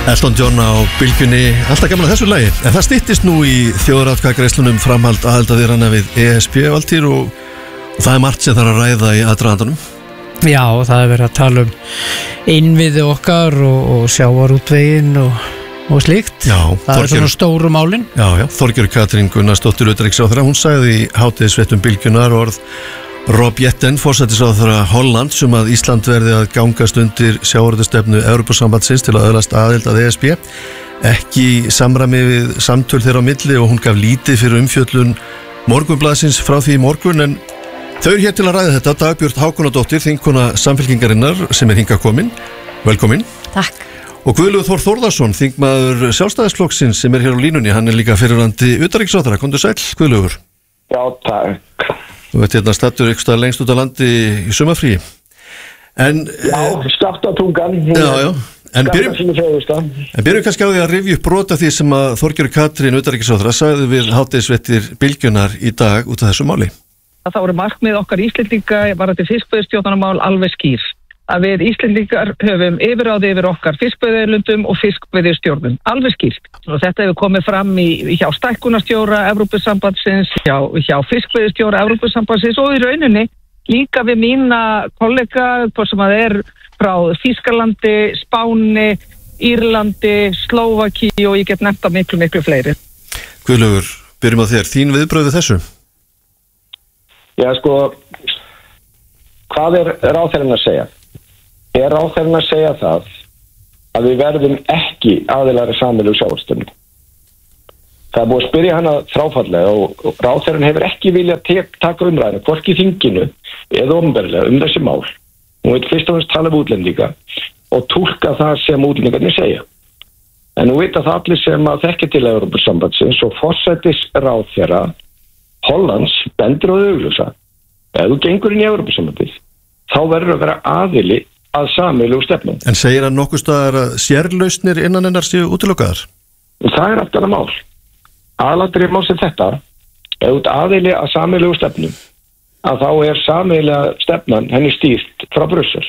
Elton John á bylgjunni, alltaf gaman að þessu lagi. En það styttist nú í þjóðaratkvæðagreiðslunum framhald aðildarviðræðna við ESB Valtýr og það margt sem þarf að ræða í aðdragandanum. Já, það verið að tala innviði okkar og sjávarútveginn og slíkt. Já, það svona stóru málin. Já, Þorgerður Katrín Gunnarsdóttir utanríkisráðherra, hún sagði í hádegisfréttum bylgjunnar orð Rob Jetten, forsætisráðherra Hollands, að Ísland verði að gangast undir sjávarútvegsstefnu Evrópusambandsins til að öðlast aðild að ESB, ekki samræmi við samtöl þeirra á milli, og hún gaf lítið fyrir umfjöllun Morgunblaðsins frá því í morgun. En þau eru hér til að ræða þetta. Dagbjört Hákonardóttir, þingkona Samfylkingarinnar, sem hingað komin. Velkomin. Takk. Og Guðlaugur Þór Þórðarsson, þingmaður Sjálfstæðisflokksins, sem hér á línunni. Hann líka fyrrverandi utanríkisráðherra. Komdu sæll, Guðlaugur. Já, takk. Þú veit hérna stattur ykkur stað lengst út á landi í sumarfríi. Já, Skaftatungan. Já. En byrjum kannski á því að rifja upp brot af því sem að Þorgerður Katrín utanríkisráðherra sagði við hádegisfréttir bylgjunnar í dag út af þessu máli. Það voru markmið okkar Íslendinga varðandi fiskveiðistjórnarmál alveg skýr. Að við Íslendingar höfum yfirráð yfir okkar fiskveiðilundum og fiskveiðistjórnum. Alveg skýrt. Og þetta hefur komið fram hjá stækkunarstjóra Evrópusambandsins, hjá fiskveiðistjóra Evrópusambandsins og í rauninni líka við mína kollega, hvort sem það frá Þýskalandi, Spáni, Írlandi, Slóvakíu og ég get nefnt að miklu fleiri. Guðlaugur, byrjum á þér. Þín viðbrögð við þessu? Já, sko, hvað ráðherrann að segja? Ráðherrann að segja það að við verðum ekki aðilar í sameiginlegu sjávarútvegsstefnu. Það er búið að spyrja hana þráfallega og ráðherrann hefur ekki viljað taka umræðina, hvorki í þinginu eða opinberlega þessi mál. Hún veit fyrst og fremst tala um útlendinga og túlka það sem útlendingarnir segja. En nú veit að það allir sem að þekkja til Evrópusambandsins og forsætisráðherra Hollands bendir á augljósa. Ef þú gengur inn í Evrópusambandið, þá verður að vera aðili að sameiginlegu stefnu. En segir hann nokkuð staðar að sérlausnir innan hennar séu útilokaðar? Það allt annað mál. Aðalatriði mál sem þetta, ef þú aðili að sameiginlegu stefnu, að þá sameiginlega stefnan henni stýrt frá Brussel.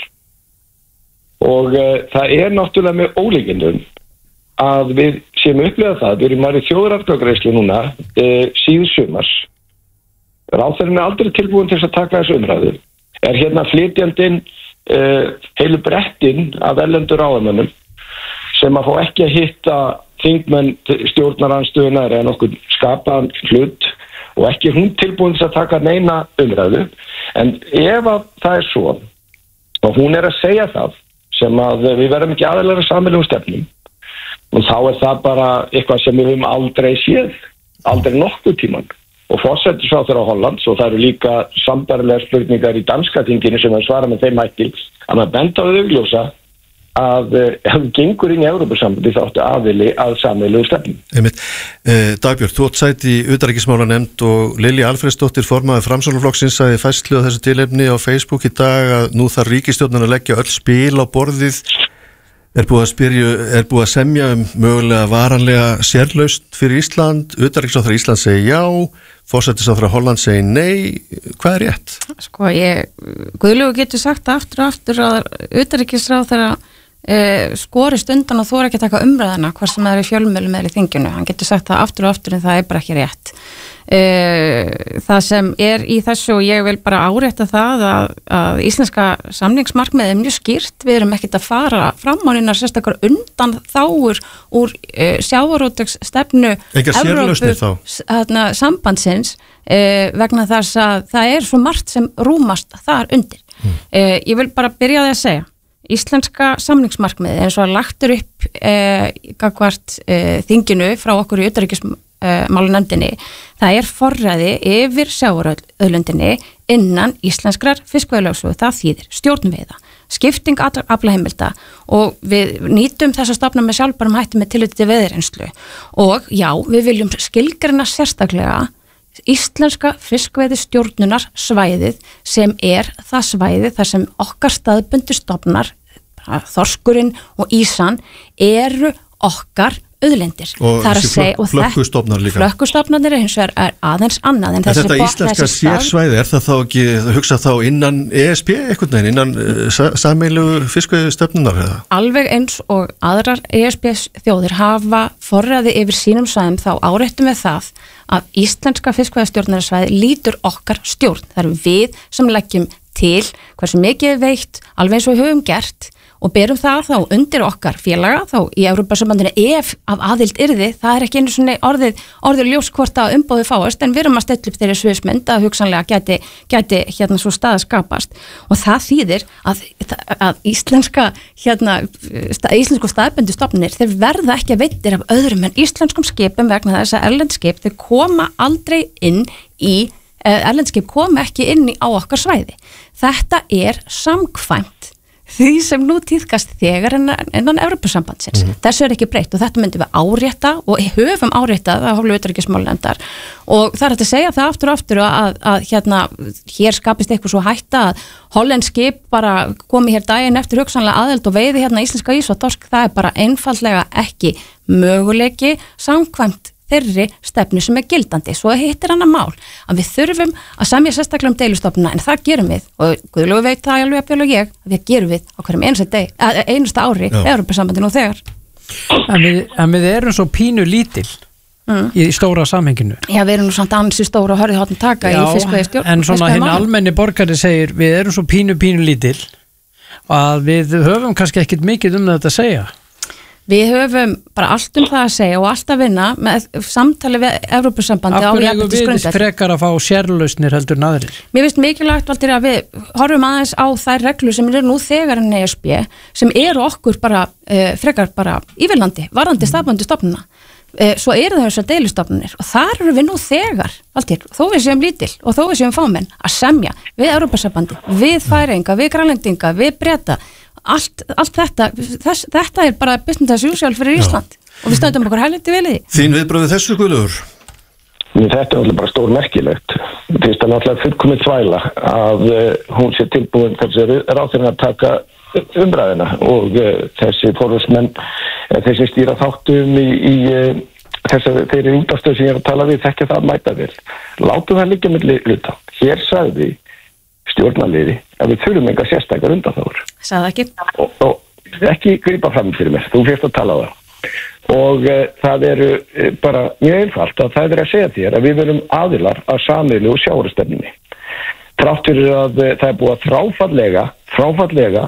Og það náttúrulega með ólíkindum að við séum upplegað það, við erum í þjóðaratkvæðagreiðslu núna síðsumars. Ráðherrann aldrei tilbúin til að taka þessu umræðu. Hérna flytjandinn heilu brettin af erlendur ráðamönnum sem að fá ekki að hitta þingmenn stjórnarandstöðuna eða nokkuð skapaðan hlut og ekki hún tilbúin til að taka neina umræðu. En ef að það svo og hún að segja það sem að við verðum ekki aðilar að sameiginlegum stefnum, og þá það bara eitthvað sem við höfum aldrei séð, aldrei nokkuð tíman. Og forsætisráðherra Hollands, og það eru líka sambærilegar spurningar í danska þinginu sem að svara með þeim hætti, að maður benda á augljósa að ef við gengur inn í Evrópusambandið þá áttu aðili að sameiginlegu stefnu. Dagbjörn, þú átt sæti í utanríkismálanefnd og Lilja Alfreðsdóttir, formaður Framsóknarflokksins, sagði í færslu á þessu tilefni á Facebook í dag að nú þarf ríkisstjórnin að leggja öll spil á borðið. Er búið að semja mögulega varanlega sérlausn fyrir Ísland, utanríkisráðherra Ísland segir já, forsætisráðherra Holland segir nei, hvað rétt? Sko, Guðlaugur getur sagt aftur og aftur að utanríkisráðherra skorist undan og þora ekki að taka umræðina hvort sem það í fjölmiðlum eða í þinginu. Hann getur sagt það aftur og aftur en það bara ekki rétt. Það sem í þessu, og ég vil bara árétta það að íslenska samningsmarkmið mjög skýrt. Við erum ekkert að fara fram á neina sérstakar undan þáur úr sjávarútvegsstefnu Evrópusambandsins vegna þess að það svo margt sem rúmast þar undir. Ég vil bara byrja að segja íslenska samningsmarkmið eins og lagtur upp gagnvart þinginu frá okkur í utanríkismálanefndinni, það forræði yfir sjávarauðlundinni innan íslenskrar fiskveiðilögsögu. Það þýðir stjórnveiða, skipting aflaheimilda og við nýtum þessa stofna með sjálfbærum hætti með tilliti til veiðireynslu. Og já, við viljum skilgreina sérstaklega íslenska fiskveiðistjórnunar svæðið sem það svæði þar sem okkar staðbundu stofnar, þorskurinn og ýsan, eru okkar auðlindir. Og flökkustofnar líka. Flökkustofnarnir hins vegar aðeins annað. En þetta íslenska sérsvæði, það þá ekki, hugsa þá innan ESB einhvern veginn, innan sameiginlegu fiskveiðistefnunar eða? Alveg eins og aðrar ESB þjóðir hafa forræði yfir sínum svæðum, þá áréttum við það að íslenska fiskveiðistjórnarsvæði lítur okkar stjórn. Það eru við sem leggjum til hversu mikið veitt, alveg eins og við höfum gert og berum það þá undir okkar félaga þá í Evrópusambandinu ef af aðild yrði, það er ekki einu svona orðið ljós hvort að umboði fáast en við erum að stilla upp þeirri sviðsmynd að hugsanlega gæti hérna svo staða skapast og það þýðir að íslensku staðbundu stofnir þeir verða ekki að veittir af öðrum en íslenskum skipum vegna þess að erlendskip þeir koma aldrei inn í erlendskip koma ekki inn á okkar svæði. Þetta er samkvæmt því sem nú tíðkast þegar innan Evrópusambandsins. Þessu er ekki breytt og þetta myndum við árétta og höfum áréttað að hálfu utanríkismálanefndar og það er hægt að segja það aftur og aftur að hér skapist eitthvað svo hætta að hollensk skip bara komi hér daginn eftir hugsanlega aðild og veiði hérna íslenska ís og torsk, það er bara einfaldlega ekki möguleiki samkvæmt þeirri stefnu sem er gildandi. Svo hittir annað mál að við þurfum að semja sérstaklega um deilustofnuna en það gerum við og Guðlaugur veit það alveg að ég að við gerum við á hverjum einasta ári Evrópusambandinu og þegar. En við erum svo pínu lítil í stóra samhenginu. Já, við erum nú samt ansi stóra og hörði háttum taka í fiskveiðistjórn. En svona hinn almenni borgari segir við erum svo pínu lítil að við höfum kannski ekkit mikið um þetta að segja. Við höfum bara allt um það að segja og allt að vinna með samtali við Evrópusambandi á jafnréttisgrundvelli. Við frekar að fá sérlausnir heldur en aðrir. Mér finnst mikilvægt Valtýr að við horfum aðeins á þær reglur sem eru nú þegar en ESB sem eru okkur bara frekar bara ívilnandi, varðandi staðbundu stofnuna. Svo eru það þessar deilustofnunir og þar eru við nú þegar, Valtýr, þó við séum lítil og þó við séum fámenn að semja við Evrópusambandi, við Færeyinga, við Grænlendinga, við Breta. Allt þetta er bara business as usual fyrir Ísland og við stöndum okkur helviti vel í því. Þín viðbrögð við þessu, Guðlaugur? Þetta er alveg bara stór merkilegt. Það er náttúrulega fullkomið þvæla að hún sé tilbúin þessi ráðherra að taka umræðina og þessi fórhundsmenn, þessi stýra þáttum í þeirri útastöð sem ég er að tala við, þekkja það mæta vel. Látum það liggja milli hluta. Hér sagði stjórnarliði að við þurfum enga sérstakar undanþágur. Sagði ekki. Og ekki grípa fram fyrir mér, þú fyrst að tala á það. Og það eru bara mjög einfalt að það er að segja þér að við verum aðilar að sameiginlegu sjávarútvegsstefnunni. Þrátt fyrir að það er búið að þráfallega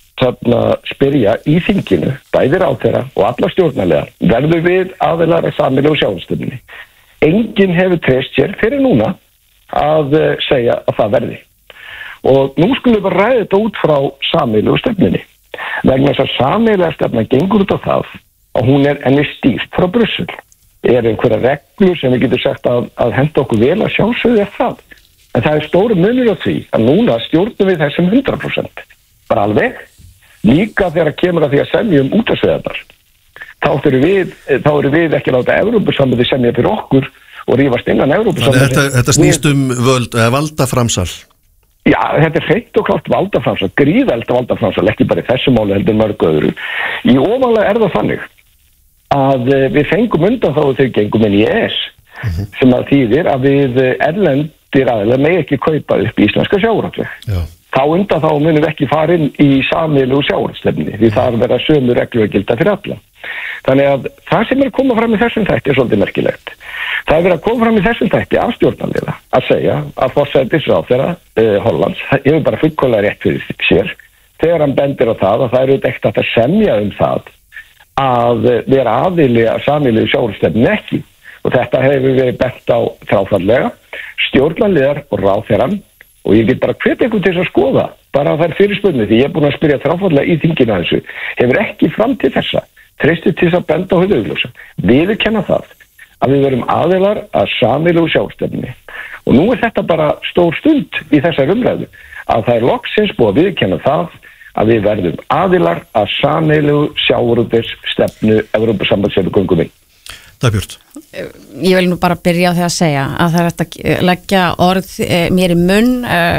spyrja í þinginu, bæði ráðherra og alla stjórnarliðar, verður við aðilar að sameiginlegu sjávarútvegsstefnunni. Enginn hefur treyst sér fyrir núna að segja að það verði. Og nú skulum við bara ræða þetta út frá sameiginlegu stefnunni. Vegna þess að sameiginlega stefna gengur út á það að hún enn stýrt frá Brussel. Er einhverja reglur sem við getum sagt að henda okkur vel að sjálfsögðu það. En það er stóru munur á því að núna stjórnum við þessum 100%. Bara alveg. Líka þegar kemur að því að semja útvarpsveiðarnar. Þá eru við ekki láta Evrópusambandi semja fyrir okkur og rífast innan Evrópusambandi. Þetta snýst valdaframsal. Já, þetta er hreint og klárt valdaframsal, gríðelda valdaframsal, ekki bara í þessu máli heldur mörg öðru. Í ofalega er það þannig að við fengum undan þá þegar gengum inn í ES sem að þýðir að við erlendir aðilar megi ekki kaupa upp íslenska sjávarútveg. Þá undan þá munum við ekki fara inn í sameiginlegu sjávarútvegsstefnunni því það verða sömu reglur að gilda fyrir alla. Þannig að það sem er að koma fram í þessum þætti er svolítið merkilegt. Það er verið að koma fram í þessum þætti af stjórnarliða að segja að forsætisráðherra Hollands hefur bara fullkomlega rétt fyrir sér þegar hann bendir á það að það eru ekkert að semja það að vera aðili að sameiginlegu sjávarútvegsstefnunni ekki. Og þetta hefur verið bent á þráfallega stjórnarliðar og ráðherrann og ég get bara hvet eitthvað til að skoða bara að það er fyrirspurning því ég er búin að spyrja þráfallega í þinginu að þessu hefur ekki fram til þessa treystið til að benda á höfuðaugljósa. Viðurkenna það að við verum aðilar að sameiginlegu sjávarútvegsstefnunni. Og nú er þetta bara stór stund í þessar umræðu að það er loksins búið að viðurkenna það að við verðum aðilar að sameiginlegu sjávarútvegsstefnu Evrópusambandsins við göngum í. Dagbjört. Ég vil nú bara byrja á því að segja að það er hægt að leggja orð mér í munn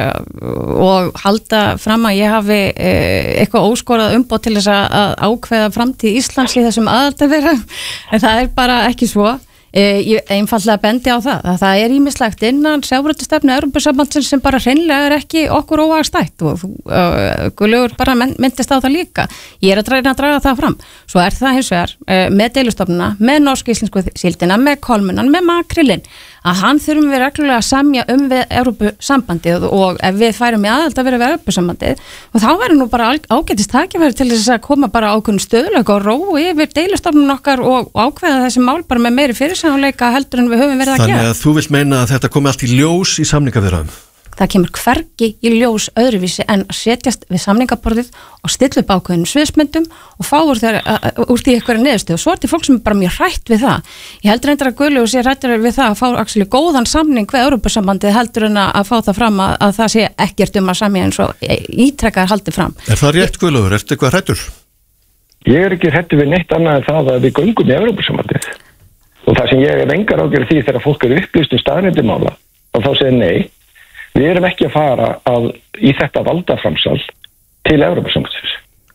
og halda fram að ég hafi eitthvað óskorað umboð til þess að ákveða framtíð Íslands í þessum aðaldarvera, en það er bara ekki svo. Ég einfallega bendi á það að það er ýmislegt innan sjávarútvegsstefnu Evrópusambandsins sem bara hreinlega er ekki okkur óhagstætt og Guðlaugur bara myndist á það líka. Ég er að reyna að draga það fram. Svo er það hins vegar með deilustofnuna, með norsk-íslensku síldina, með kolmunan, með makrillin, að hann þurfum við reglulega að semja við Evrópusambandið og ef við færum í aðald að vera við Evrópusambandið og þá verður nú bara ágætist tækifæri til þess að koma bara ákveðin stöðuleika og rói yfir deilustofnun okkar og ákveða þessi mál bara með meiri fyrirsjáanleika heldur en við höfum verið að gera. Þannig að þú vilt meina að þetta komi allt í ljós í samningaviðræðum? Það kemur hvergi í ljós öðruvísi en að setjast við samningaborðið og stilla upp ákveðinu sviðsmyndum og fá úr því eitthvað niðurstöð og svo er til fólk sem er bara mjög hrætt við það. Ég heldur reyndar að Guðlaugur sé hrættur við það að fá góðan samning við Evrópusambandið heldur en að fá það fram að það sé ekkert að semja eins og ítrekkaðar haldið fram. Er það rétt, Guðlaugur? Ertu eitthvað hrættur? Ég er ekki hrættur við neitt annað en það að við göngum í Evrópusambandið. Og það sem ég engar ágjör því þegar fólk er upplýst staðreyndir mála og þá segir nei. Við erum ekki að fara í þetta valdaframsal til Evrópusambandsins.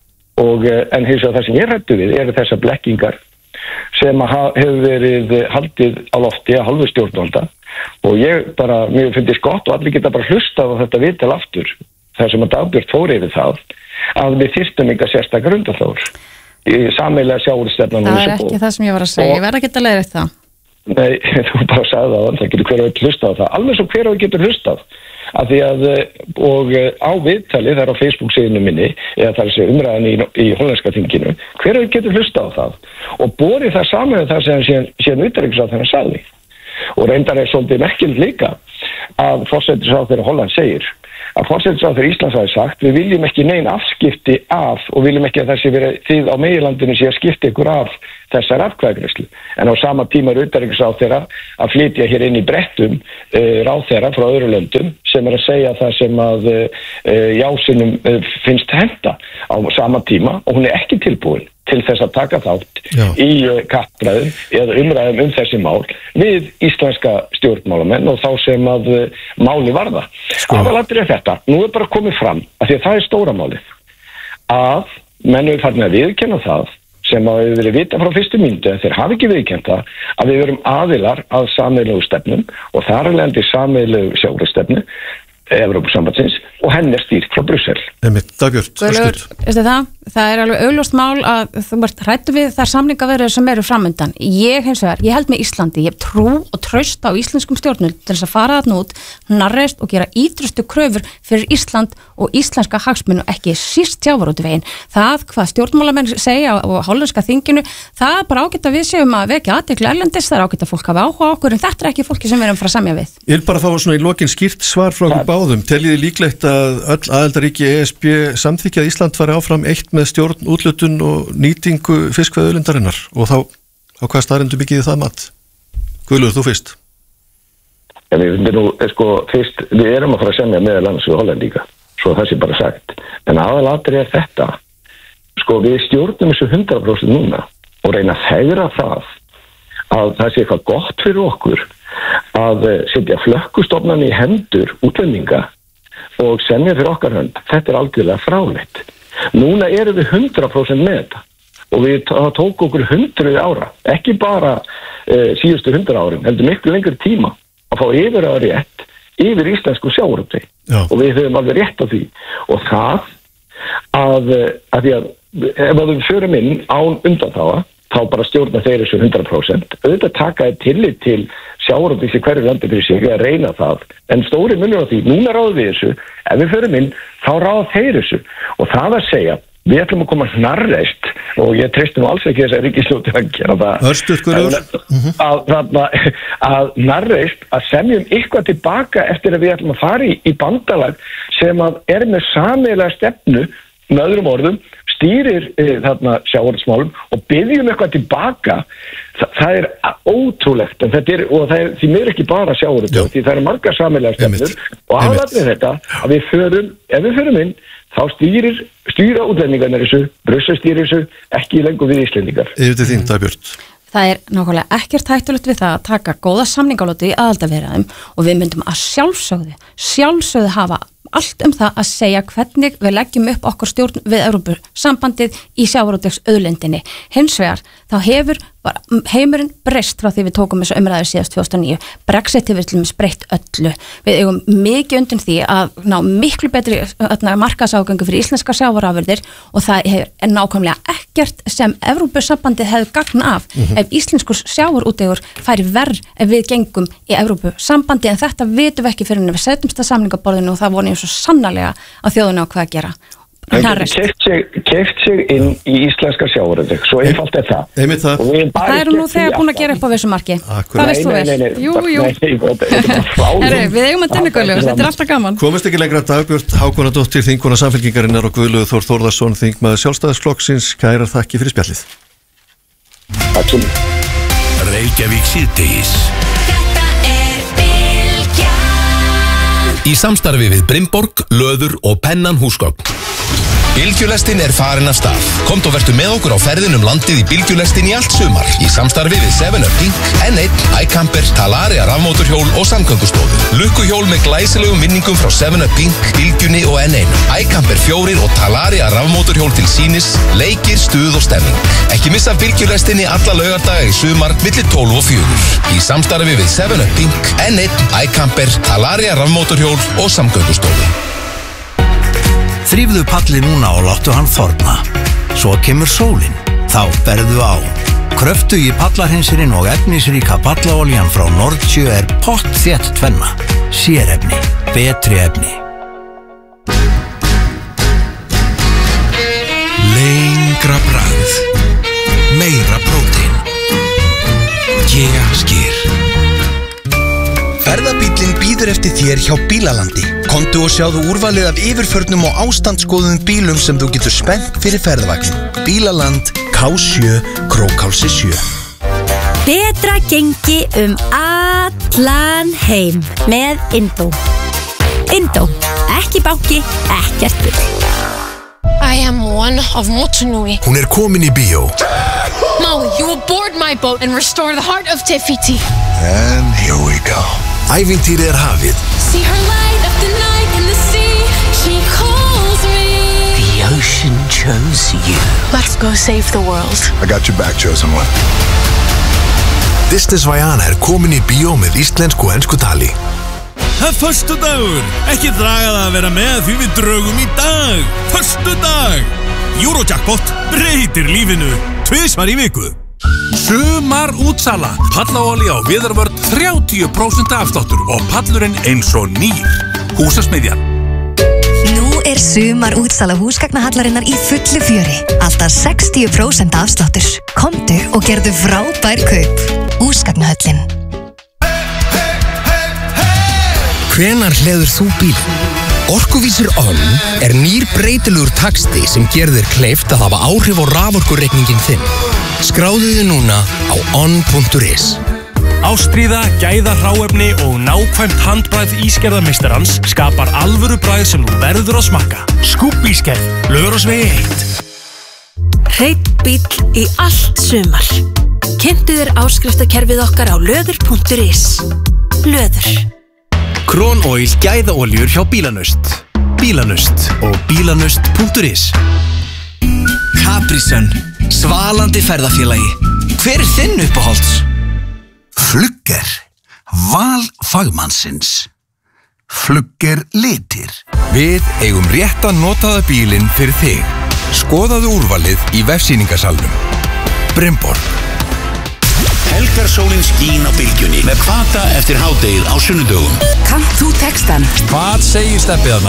En hins vegar það sem ég ræddu við eru þessar blekkingar sem hefur verið haldið á lofti að hálfu stjórnvalda og mér finnst gott og allir geta bara hlustað á þetta viðtal aftur þar sem að Dagbjört fór yfir það að við þyrftum enga sérstakar undanþágur í sameiginlega sjávarútvegsstefnan. Það er ekki það sem ég var að segja, ég verð að geta leiðrétt það. Nei, þú bara sagði það getur hver að hlusta á það, alveg svo hver að getur hlustað af því að og á viðtali þar á Facebook síðinu minni eða þar sé umræðan í hollenska þinginu, hver að getur hlustað á það og borið það saman með það sem síðan utanríkisráðherra sagði og reyndar er svolítið merkilegt líka að forsætisráðherra Holland segir að forsætisráðherra Íslands hafi sagt við viljum ekki nein afskipti af og viljum ekki að þessi verið þið á meginlandinu sé að skipta ykkur af þessar atkvæðagreiðslu en á sama tíma er utanríkisráðherra að flytja hér inn í brettum ráðherra frá öðru löndum sem er að segja það sem að jásinum finnst henta á sama tíma og hún er ekki tilbúin til þess að taka þátt í kappræðum eða umræðum þessi mál við íslenska stjórnmálamenn og þá sem að máli varða. Aðalatriði er þetta, nú er bara komið fram að því að það er stóra málið að menn eru farin að viðurkenna það sem að við verið vita frá fyrstu mínútu en þeir hafi ekki viðurkennt það að við verum aðilar að sameiginlegu stefnum og þar er lendi sameiginlegu sjávarútvegsstefnu Evrópusambandsins og henni er stýrt frá Brussel. Dagbjört, það er alveg augljóst mál að þú ert hræddur við þær samningaviðræður sem eru framundan. Ég held með Íslandi, ég hef trú og traust á íslenskum stjórnvöldum til þess að fara þarna út, hnarreist og gera ýtrustu kröfur fyrir Ísland og íslenska hagsmuni og ekki síst sjávarútveginn. Það hvað stjórnmálamenn segja á hollenska þinginu, það er bara ágætt að við séum að vekja athygli erlendis, það er ágætt að fólk hafa áhuga á okkur en þetta er ekki fólki sem við erum að fara að semja við. Ég vil bara fá svona í lokin skýrt svar frá okkur báðum. Teljið þið líklegt að öll aðildarríki ESB samþykja að Ísland fari áfram eitt með stjórn, úthlutun og nýtingu fiskveiðiauðlindarinnar og þá á hvaða staðreyndum byggið það mat? Guðlaugur, þú fyrst. Við erum að fara að semja meðal annars við Hollendinga, svo það sé bara sagt. En aðalatriði er þetta, við stjórnum þessu 100% núna og reyna að fegra það að það sé eitthvað gott fyrir okkur að setja flökkustofnan í hendur útlendinga og semja fyrir okkar hönd. Þetta er algjörlega fráleitt. Núna erum við 100% með þetta og það tók okkur 100 ára, ekki bara síðustu 100 árin, heldur miklu lengri tíma að fá rétt yfir íslensku sjávarútvegi og við höfum alveg rétt á því og það að því að ef við förum inn án undanþága þá bara stjórna þeir þessu 100%. Auðvitað taka þér tillit til sjávarútvegs í hverju landi fyrir sig að reyna það. En stóri munur á því, núna ráðum við þessu, ef við förum inn, þá ráða þeir þessu. Og það að segja, við ætlum að koma hnarreist, og ég treysti nú alls ekki þess að ríkisstjórnin að gera það. Að hnarreist, að semjum eitthvað tilbaka eftir að við ætlum að fara í bandalag sem að er með sameiginlega stefnu, með öðrum orðum, stýrir sjávarútvegsmálum og byggjum eitthvað tilbaka, það er ótrúlegt, en það er því mér ekki bara sjávarútveg, því það eru margar sameiginlegar stefnur og aðalatriðið þetta að ef við förum inn, þá stýra útlendingarnir þessu, Brussel stýrir þessu, ekki lengur við Íslendingar. Yfir til þín, Dagbjört. Það er nákvæmlega ekkert hættulegt við það að taka góða samningalóti í aðildarviðræðum og við myndum að sjálfsögðu hafa allt það að segja hvernig við leggjum upp okkar stjórn við Evrópusambandið í sjávarútvegsauðlindinni. Hins vegar þá hefur heimurinn breyst frá því við tókum þessu umræðu síðast 2009. Brexit hefur til dæmis breytt öllu. Við eigum mikið undir því að ná miklu betri markaðságöngu fyrir íslenska sjávarafurðir og það er nákvæmlega ekkert sem Evrópusambandið hefur gagn af ef íslenskur sjávarútvegur færi verr ef við gengum í Evrópusambandið, en þetta vitum við ekki fyrir en við setjumst að samningaborðinu og það vonum svo sannarlega að þjóðuna á hvað að gera. Keypt sig inn í íslenska sjávarútveg, svo einfalt er það. Það er nú þegar búin að gera upp á vissu marki. Það veist þú vel. Jú. Við eigum að dynninguðlu, þetta er alltaf gaman. Komist ekki lengra Dagbjört Hákonardóttir, þingkona Samfylkingarinnar og Guðlaugur Þór Þórðarson, þingmaður Sjálfstæðisflokksins, kærar þakki fyrir spjallið. Takk svo. Reykjavík síðdegis. Í samstarfi við Brimborg, Löður og Pennan húsgögn. Bylgjulestin er farin af stað. Komdu og vertu með okkur á ferðin landið í Bylgjulestin í allt sumar. Í samstarfi við 7up Pink, N1, iCamper, Talaria rafmótorhjól og samgöngustofu. Lukkuhjól með glæsilegum minningum frá 7up Pink, Bylgjunni og N1. iCamper 4 og Talaria rafmótorhjól til sýnis, leikir, stuð og stemming. Ekki missa Bylgjulestinni alla laugardaga í sumar milli 12 og 4. Í samstarfi við 7up Pink, N1, iCamper, Talaria rafmótorhjól og samgöngustofu. Þrífðu pallið núna og láttu hann þorna. Svo kemur sólin, þá berðu á. Kröftugi pallarhinsirinn og efnisríka pallaoljan frá Nordsjö er pottþétt tvenna. Sérefni, betri efni. Lengra bragð, meira prótein. Skyr. Ferðabíllinn bíður eftir þér hjá Bílalandi. Komdu og sjáðu úrvalið af yfirförnum og ástandsskoðum bílum sem þú getur spennt fyrir ferðavagnin. Bílaland, K7, Krókhálsi 7. Betra gengi allan heim með Indó. Indó, ekki banki, ekkert bull. I am one of Motunui. Hún er komin í bíó. Maui, you will board my boat and restore the heart of Te Fiti. And here we go. Ævintýrið er hafið. See her light up the night in the sea. She calls me. The ocean chose you. Let's go save the world. I got your back, chosen one. Disney Svajana er komin í bíó með íslensku og ensku tali. Það er föstudagur. Ekki draga það að vera með því við draugum í dag. Föstudag. Eurojackpot breytir lífinu 2 í viku. Sumar útsala. Pallaolía og viðarvörn 30% afsláttur og pallurinn eins og nýr. Húsasmiðjan. Nú er sumar útsala húsgagnahallarinnar í fullu fjöri. Alltaf 60% afsláttur. Komdu og gerðu frábær kaup. Húsgagnahöllin. Hvenær hleður þú bíl? Orkuvísir On er nýr breytilegur taxti sem gerir þér kleift að hafa áhrif á raforkureikningin þinn. Skráðu þig núna á on.is. Ástríða, gæða hráefni og nákvæmt handbragð ískerðarmeistarans skapar alvöru bragð sem þú verður að smakka. Skúbbískerð, Laugarásvegi 1. Hreinn bíll í allt sumar. Kynntu þér áskriftakerfið okkar á löður.is. Löður. Krón Oil gæðaoljur hjá Bílanust. Bílanust og bílanust.is. Capri-Sun, svalandi ferðafélagi. Hver er þinn uppáhalds? Flugger, val fagmannsins. Flugger litir. Við eigum rétta notaða bílinn fyrir þig. Skoðaðu úrvalið í vefsýningasalnum. Brimborg. Helgarsólin skín á bylgjunni með Kvata eftir hádegið á sunnudögum. Kannt þú textan? Hvað segir steppið þarna?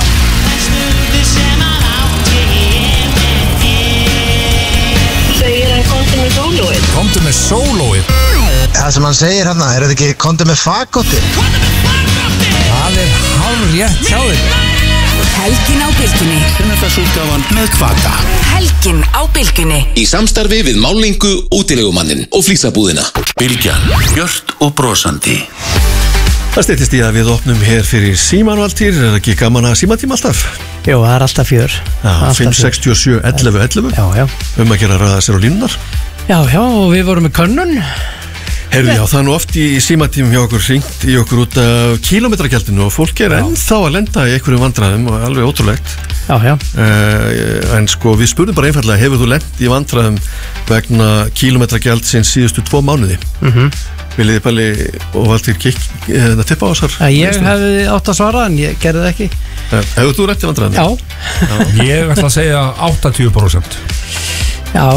Segir hann komdu með sólóið. Komdu með sólóið? Það sem hann segir hérna, er þetta ekki komdu með fagotti? Það er hálfrétt hjá þér. Helgin á bylgjunni. Sunnudagsútgáfan með Kvata. Helgin á bylgjunni. Í samstarfi við Málingu, útilegumannin og flísabúðina. Bylgjan, björt og brosandi. Það styttist í að við opnum hér fyrir símanvaltýr. Er ekki gaman að símatíma alltaf? Jú, það er alltaf fjör. 567 11 11. Já. Að gera að ræða sér á línunar. Já, og við vorum með könnun. Heyrðu, já, það nú oft í símatímum hjá okkur hringt í okkur út af kílómetragjaldinu og fólk ennþá að lenda í einhverjum vandræðum og alveg ótrúlegt. Já. En sko, við spurðum bara einfallega, hefur þú lent í vandræðum vegna kílómetragjaldsins síðustu 2 mánuði? Viljið þið Palli og Valtýr tippa á þessar? Ég hefði átt að svara en ég gerði það ekki. Hefur þú lent í vandræðum? Já. Ég ætla að segja 80%. Já,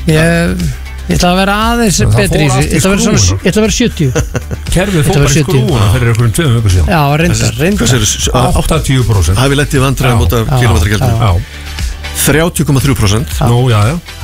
ég ætla að vera aðeins betri í þessu. Ég ætla að vera 70. Kerfið fór bara í skrúuna fyrir einhverjum 2 vikur síðan. Já, reyndar. Hvað segir 80%? Hafið lent í vandræðum út af kílómetragjaldinu? 30,3%. Nú, já.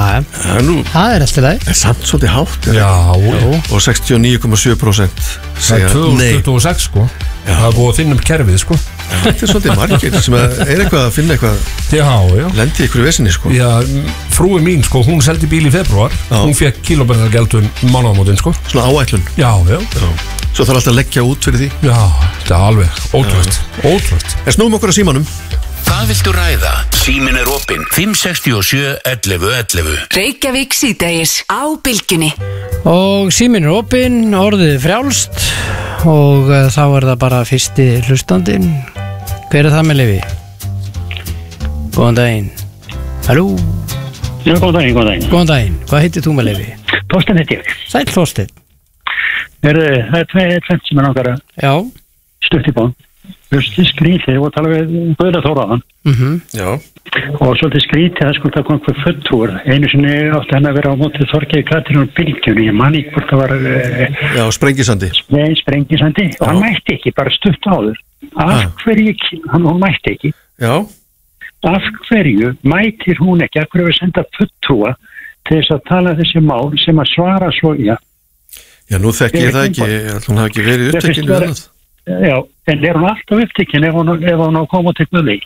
Það er alltaf leið. Samt svolítið hátt. Já. Og 69,7% segja nei. 2026 sko. Það er búið að finna kerfið sko. Þetta er svolítið margir sem er eitthvað að finna eitthvað. Já. Lendi ykkur í vesinni sko. Já, frúi mín sko, hún seldi bíl í febrúar. Hún fekk kílómetragjaldun mánaðamótin sko. Svona áætlun. Já. Svo þarf alltaf að leggja út fyrir því. Já, þetta er alveg ótrúlegt. Snúum okkur að símanum. Hvað viltu ræða? Síminn er opinn 567 11 11. Reykjavík síðdegis á Bylgjunni. Og síminn er opinn, orðið frjálst og þá er það bara fyrsti hlustandinn. Hver er það með leyfi? Góðan daginn. Halló? Já, góðan daginn. Góðan daginn. Hvað heitir þú með leyfi? Þorsteinn heitir ég. Sæll Þorsteinn. Það er tvennt sem er nokkar að stutt í bón. Svolítið skrítið og tala við Guðra Þóraðan. Já. Og svolítið skrítið að sko það kom einhver fulltrúar. Einu sinni átti henni að vera á móti Þorgeiri Katrínu og Bylgjunni. Ég man ekki hvort það var Já, Sprengisandi. Nei, Sprengisandi. Og hann mætti ekki, bara stutt áður. Af hverju ekki, hún mætti ekki. Já. Af hverju mætir hún ekki? Af hverju við senda fulltrúa til þess að tala þessi mál sem að svara svo, já. Já, nú þekki ég það ekki. Hún hafi ekki verið upptekinn við annað. Já, en er hún alltaf upptekinn ef hún á að koma og tekna því?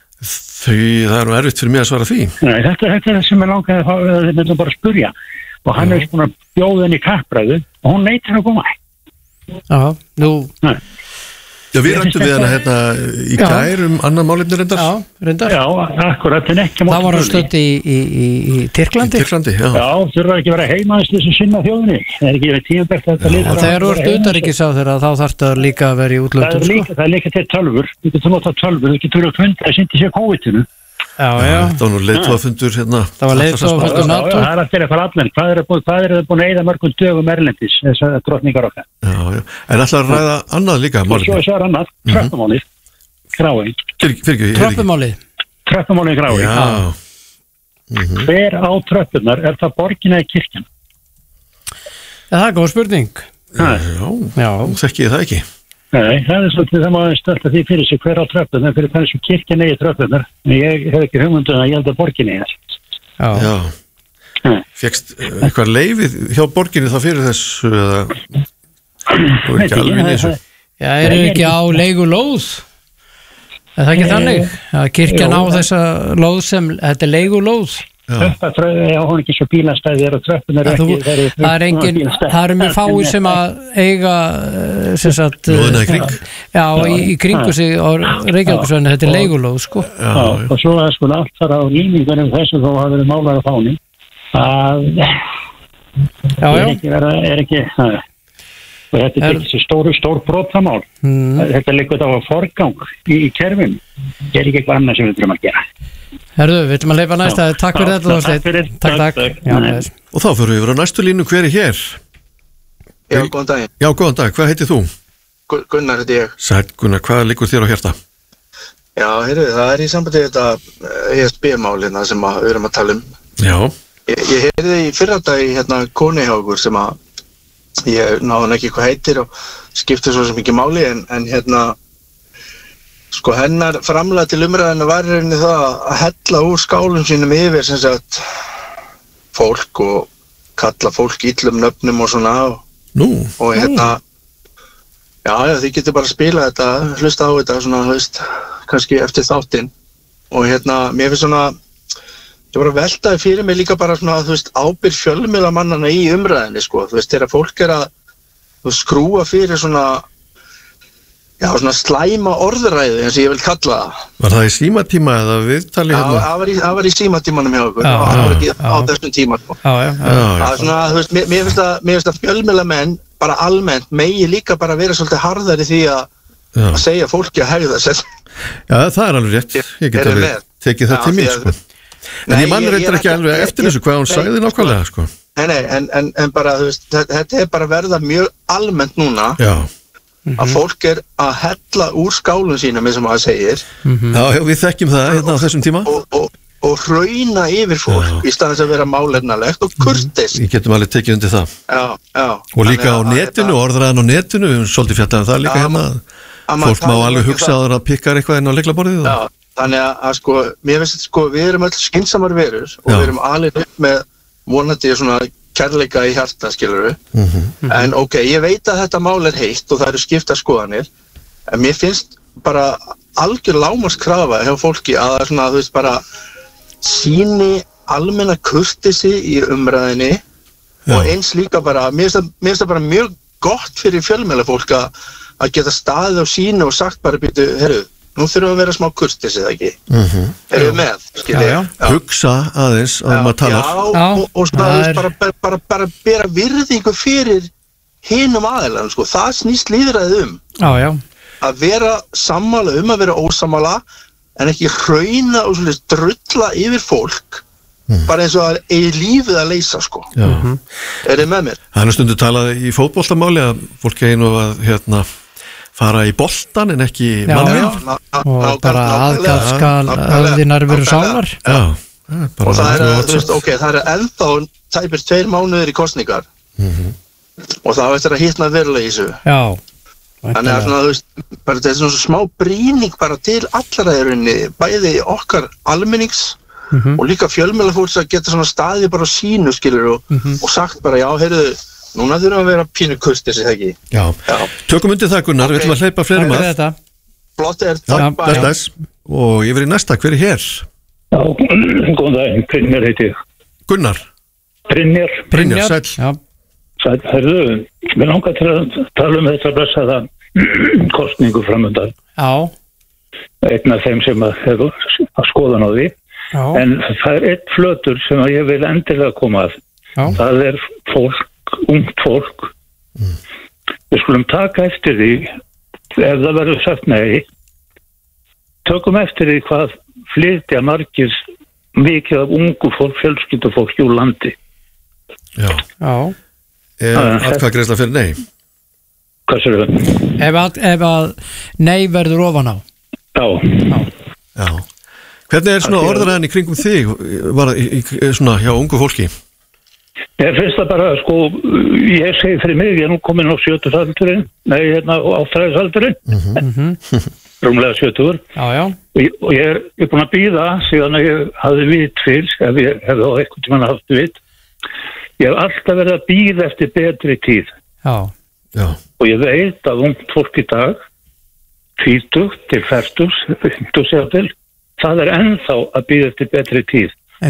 Það er nú erfitt fyrir mig að svara því. Nei, þetta er það sem ég langaði að þið myndum bara að spurja. Og hann er búin að bjóða henni í kappræðu og hún neitir að koma. Já, nú... Já, við rættum við hana hérna í gær annan málefni reyndar. Já, reyndar. Já, akkurat, en ekki... Það var hann stödd í Tyrklandi. Í Tyrklandi, já. Já, þurfa ekki að vera heimaðist þessu sinna þjóðinni. Það er ekki verið tímabært að þetta litur... Og þegar þú ert utanríkisráðherra þá þarf það líka að vera í útlöndum, sko. Það er líka til tölvur. Þú getur notað tölvur, þú getur að funda að sýndi sér COVID-inu. Já. Það var nú leiðtogafundur hérna. Það var leiðtogafundur NATO. Það er allir eitthvað allir. Hvað er það búin að eyða mörgum dögum erlendis, þessar drottningar okkar? Já. En ætlar að ræða annað líka? Svo er annað, tröppumálið, Grái. Tröppumálið í Grái. Já. Hver á tröppunar, er það borgin eða kirkjan? Það er góð spurning. Já, þekki ég það ekki. Nei, það er svolítið það má stötta því fyrir sig hver á tröppunar, fyrir það sem kirkjan eigi tröppunar. Ég hef ekki hugmynduð að ég held að borgin eigi það. Já. Fékkst eitthvað leyfið hjá borginni þá fyrir þessu eða þú ekki alveg í þessu? Já, er ekki á leigulóð? Er það ekki þannig? Að kirkjan á þessa lóð sem, þetta er leigulóð? Já, hún ekki svo bílastæðir og tröppunar það eru mjög fáir sem að eiga lóðina í kring í kringu sig á Reykjavíkursvæðinu, þetta er leigulóð sko. Og svo er sko allt þar á líningunum þessu þó hafa verið málar á fáni er ekki og þetta er ekki stór brotamál þetta liggur á forgang í kerfinu er ekki eitthvað annað sem við þurfum að gera. Herðu, við ætlum að leipa næsta. Takk fyrir þetta, Þorsteinn. Takk. Og þá fyrir við yfir á næstu línu. Hver er hér? Já, góðan daginn. Já, góðan dag. Hvað heitir þú? Gunnar heiti ég. Sæll Gunnar, hvað liggur þér á hjarta? Já, heyrðu, það er í sambandi þetta ESB-málina sem við erum að tala um. Já. Ég heyrði í fyrradag í koni hjá okkur sem að ég náðan ekki hvað heitir og skipti svo sem ekki máli en sko hennar framlag til umræðinu var rauninni það að hella úr skálum sínum yfir sem sagt fólk og kalla fólk illum nöfnum og svona og já, þið getur bara að spila þetta, hlusta á þetta svona, veist, kannski eftir þáttinn og mér finnst svona ég bara veltaði fyrir mig líka bara svona, þú veist, ábyrgð fjölmiðlamannanna í umræðinni, sko, þú veist, þegar fólk er að skrúa fyrir svona já, svona slæma orðræðu eins og ég vil kalla það. Var það í símatíma eða viðtali hérna? Það var í símatímanum hjá okkur, það var ekki á þessum tíma. Það er svona, þú veist, mér finnst að fjölmiðlamenn bara almennt megi líka bara vera svolítið harðari því að segja fólki að hegða sér. Já, það er alveg rétt, ég get alveg tekið það til mín, sko. En ég mann reyndar ekki alveg eftir þessu hvað hún sagði nákvæmlega, sko. Nei, en bara, þú veist, þetta er bara verða mjög almennt núna. Já. Að fólk er að hella úr skálum sínum eins og maður segir. Já, við þekkjum það hérna á þessum tíma. Og hrauna yfir fólk í staðins að vera málefnalegt og kurteist. Við getum alveg tekið undir það. Já. Og líka á netinu, orðræðan á netinu, við höfum svolítið fjallaði það líka hérna. Fólk má alveg hugsa að það pikkar eitthvað inn á lyklaborðið. Já, þannig að sko, mér finnst þetta sko, við erum öll skynsamar verur og við erum alveg upp með vonandi svona kærleika í hjarta, skilur við. En ok, ég veit að þetta mál er heitt og það eru skiptar skoðanir, en mér finnst bara algjör lágmarkskrafa hjá fólki að það er svona, þú veist, bara sýni almenna kurteisi í umræðinni og eins líka bara, mér finnst það bara mjög gott fyrir fjölmiðlafólk að geta staðið á sínu og sagt bara býtu, herru, nú þurfum við að vera smá kurteisi, það ekki? Erum við með, skiljið? Hugsa aðeins að maður talar. Já, og svona bara bera virðingu fyrir hinum aðeinslega, sko. Það snýst lýðræðið að vera sammála að vera ósammála, en ekki hrauna og svona drulla yfir fólk, bara eins og að eigi lífið að leysa, sko. Erum við með mér? Það er stundu talað í fótboltamáli að fólk eigi nú að, fara í boltan en ekki mannin og bara aðgafskal öðinar veru sálar. Og það er, þú veist, ok, það er ennþá tæpir 2 mánuðir í kosningar og það eftir að hitna verulega í þessu. Þannig að svona, þú veist, bara þetta er svona smá brýning bara til allra í rauninni, bæði okkar almennings og líka fjölmiðlafólks að geta svona staði bara á sínu, skilur, og sagt bara, já, heyrðu, núna þurfum að vera pínu kurteis, eða ekki? Já. Tökum undir það, Gunnar, við ætlum að hleypa fleiri að. Flott er það. Þess. Og ég verið næsta, hver er hér? Já, góðan daginn, Brynjar heiti ég. Gunnar? Brynjar, sæll. Sæll, herðu, við langar til að tala þetta blessaða kostningu framöndan. Já. Einn af þeim sem hefur að skoðan á því. Já. En það er einn flötur sem ég vil endilega koma að. Já. Það er fólk, ungt fólk. Við skulum taka eftir því ef það verður sagt nei, tökum eftir því hvað flytja margir mikið af ungu fólk, fjölskyldufólk úr landi. Já. Atkvæðagreiðsla fyrir nei? Hvað sér það? Ef að nei verður ofan á. Já. Hvernig er svona orðræðan í kringum þig svona hjá ungu fólki? Ég finnst það bara, sko, ég segi fyrir mig, ég er nú komin á 70-aldurinn, nei, hérna á 30-aldurinn, rúmlega 70. Og ég er búin að bíða síðan að ég hafði vit fyrir, ef ég hefði á eitthvað tímann haft vit. Ég hef alltaf verið að bíða eftir betri tíð. Og ég veit að ungt fólk í dag, 40 til 40, 50 sér til, það er ennþá að bíða eftir betri tíð.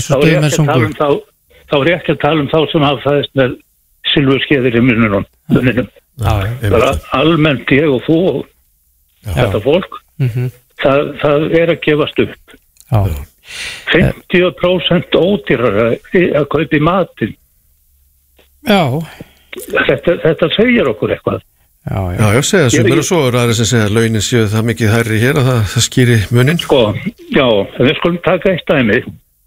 Þá er ég ekki að tala þá sem hafa fæðist með silfurskeiðir í munnunum. Það er almennt ég og þú og þetta fólk. Það er að gefast upp. 50% ódýrara að kaupa í matinn. Þetta segir okkur eitthvað. Já, ég segja það sem eru svo ræðir sem segja að launin séu það mikið hærri hér að það skýri munin. Sko, já, við skulum taka eitt dæmi.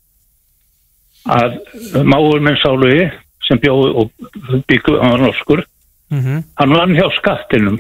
Að mágur minn Sálugi sem bjóði og byggu, hann var norskur, hann vann hjá skattinum.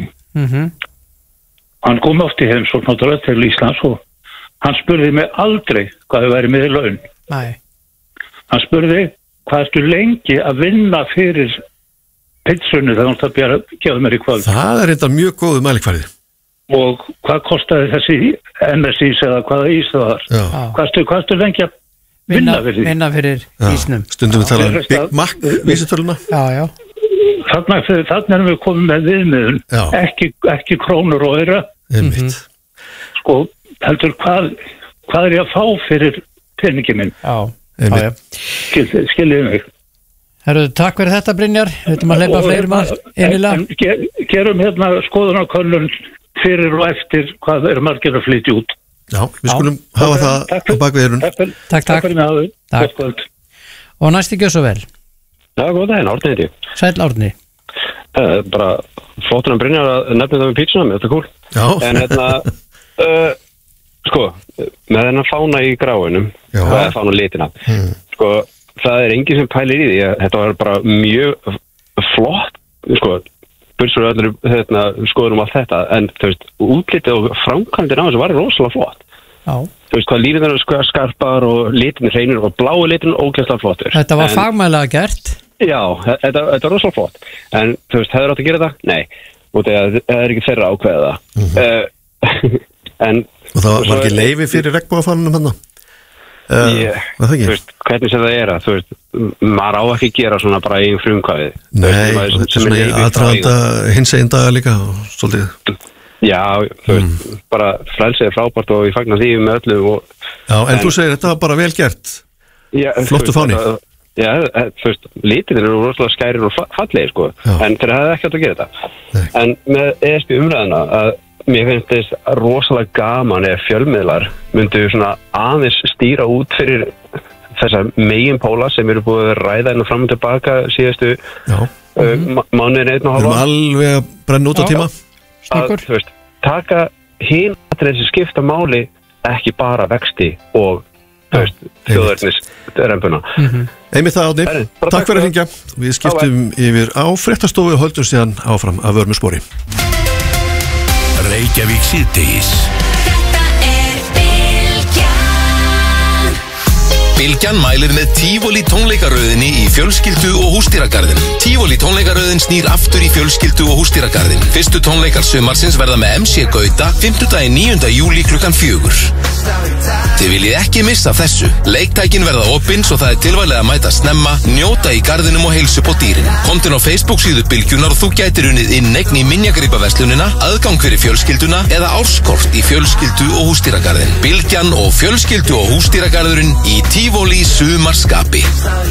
Hann kom oft í heimsókn og dröð til Íslands og hann spurði mig aldrei hvað þau væri með í laun. Hann spurði hvað ertu lengi að vinna fyrir pizzunni þegar hann það gefa mér í kvöld. Það er þetta mjög góðu mælikvarði. Og hvað kostaði þessi MSIs eða hvaða ís það var? Hvað ertu lengi að vinna fyrir ísnum? Stundum við tala Big Mac vísitöluna. Þarna erum við komið með viðmiðun, ekki krónur og öðra. Sko, heldur hvað er ég að fá fyrir peningin minn? Skiljið mig. Herru, takk fyrir þetta, Brynjar. Við ætlum að hleypa fleirum að innilega. Gerum hérna skoðunarkönnun fyrir og eftir hvað eru margir að flytja út. Já, við skulum hafa það á bakvið eyrun. Takk fyrir mig að þau. Og næsti gjör svo vel. Já, góð daginn, Árni heiti. Sæll Árni. Bara flottur að Brynjar að nefna það með pítsuna, þetta er cool. Já. En sko, með þennan fána í gráinum, fána litina, sko, það er enginn sem pælir í því að þetta var bara mjög flott, sko, bursur allir skoðum allt þetta, en þú veist, útlitið og framkvæmdin á þessu var rosalega flott. Já. Þú veist hvað lífið er skarpar og litin hreinir og blái litin ógeðslega flottur. Þetta var fagmælega gert. Já, þetta er rosalega flott. En þú veist, hefur átt að gera þetta? Nei. Og það er ekki þeirra ákveða það. Og það var ekki leyfi fyrir regnbogafánunum hann? Þú veist, hvernig sem það er að, þú veist, maður á ekki gera svona bara einn frumkvæði. Nei, og þetta er svona aðdraganda hinsegin daga líka og svolítið. Já, þú veist, bara frelsið er frábært og ég fagnar því með öllu. Já, en þú segir þetta var bara vel gert. Flottu fáni. Já, þú veist, litir eru rosalega skærir og fallegir, sko, en þeir hefði ekki átt að gera þetta. En með ESB umræðina að mér finnst þess rosalega gaman ef fjölmiðlar myndu svona aðeins stýra út fyrir þessa meginpóla sem eru búið að ræða inn og fram og tilbaka síðastu mánuðin 1,5. Við erum alveg að brenna út á tíma. Þú veist, taka hinn að þessi skipta máli ekki bara vexti og þú veist, þjóðarnis rempuna. Einmitt það, Árni. Takk fyrir að hringja. Við skiptum yfir á fréttastofu og höldum síðan áfram að vörmu spori. Reykjavík síðdegis. Bylgjan mælir með Tívolí tónleikaröðinni í fjölskyldu og húsdýragarðin. Tívolí tónleikaröðin snýr aftur í fjölskyldu og húsdýragarðin. Fyrstu tónleikar sumarsins verða með MC Gauta 5. 9. júlí klukkan 4. Þið viljið ekki missa þessu. Leiktækin verða opinn svo það er tilvæglega að mæta snemma, njóta í garðinum og heilsu på dýrin. Komdu á Facebook síðu Bylgjunar og þú gætir unnið inneign í minjagripaverslunina, aðgang fyrir fjölskylduna eða árskort í fjölskyldu og húsdýragarðin. Bylgjan og fjölskyldu og húsdýragarðurinn í Tívolí sumarskapi.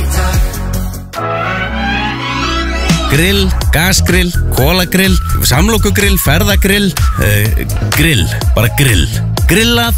Grill, gasgrill, kólagrill, samlokugrill, ferðagrill, grill, bara grill. Grillað